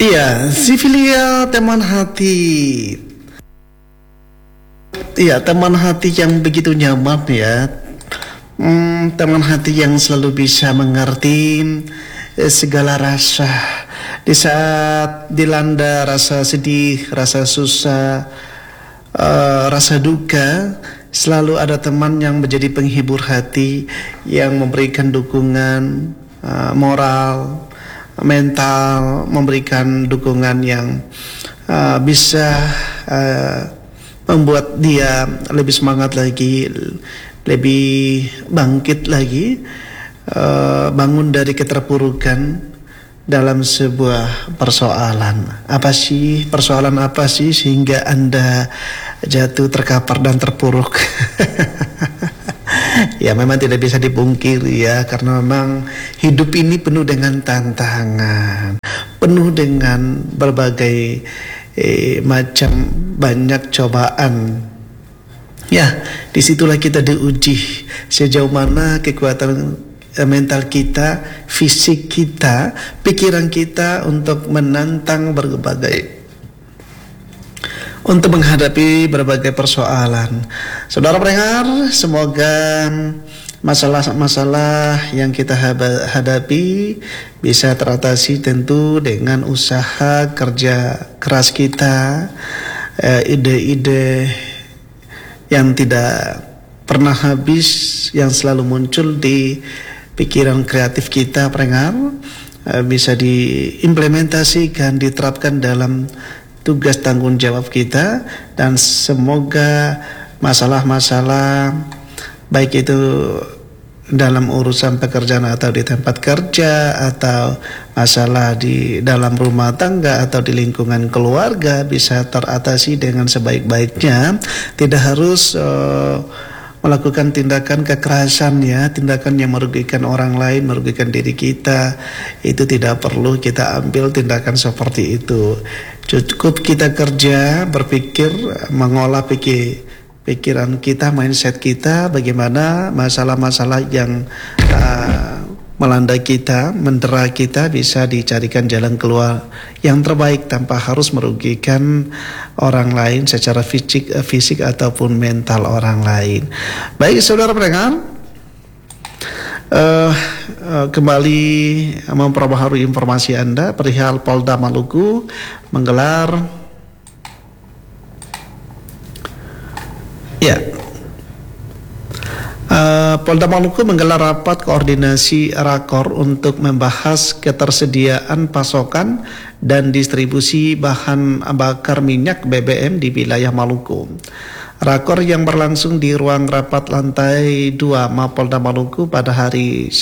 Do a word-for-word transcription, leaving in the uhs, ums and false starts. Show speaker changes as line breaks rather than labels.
Iya, Sivilia teman hati. Iya, teman hati yang begitu nyaman ya. Hmm, teman hati yang selalu bisa mengerti eh, segala rasa. Di saat dilanda rasa sedih, rasa susah, eh, rasa duka, selalu ada teman yang menjadi penghibur hati, yang memberikan dukungan eh, moral, mental, memberikan dukungan yang uh, bisa uh, membuat dia lebih semangat lagi, lebih bangkit lagi, uh, bangun dari keterpurukan dalam sebuah persoalan. Apa sih persoalan apa sih sehingga Anda jatuh terkapar dan terpuruk? Ya memang tidak bisa dipungkiri ya, karena memang hidup ini penuh dengan tantangan, penuh dengan berbagai eh, macam banyak cobaan. Ya, disitulah kita diuji sejauh mana kekuatan eh, mental kita, fisik kita, pikiran kita untuk menantang berbagai untuk menghadapi berbagai persoalan. Saudara pendengar, semoga masalah-masalah yang kita hadapi bisa teratasi tentu dengan usaha kerja keras kita, ide-ide yang tidak pernah habis, yang selalu muncul di pikiran kreatif kita pendengar, bisa diimplementasikan, diterapkan dalam tugas tanggung jawab kita, dan semoga masalah-masalah baik itu dalam urusan pekerjaan atau di tempat kerja, atau masalah di dalam rumah tangga atau di lingkungan keluarga bisa teratasi dengan sebaik-baiknya. Tidak harus uh, melakukan tindakan kekerasan ya, tindakan yang merugikan orang lain, merugikan diri kita. Itu tidak perlu kita ambil tindakan seperti itu. Cukup kita kerja, berpikir, mengolah pikir, pikiran kita, mindset kita, bagaimana masalah-masalah yang uh, melanda kita, mendera kita bisa dicarikan jalan keluar yang terbaik tanpa harus merugikan orang lain secara fisik, fisik ataupun mental orang lain. Baik saudara pendengar, uh, uh, kembali memperbaharui informasi Anda perihal Polda Maluku menggelar ya Uh, Polda Maluku menggelar rapat koordinasi rakor untuk membahas ketersediaan pasokan dan distribusi bahan bakar minyak B B M di wilayah Maluku. Rakor yang berlangsung di ruang rapat lantai dua Mapolda Maluku pada hari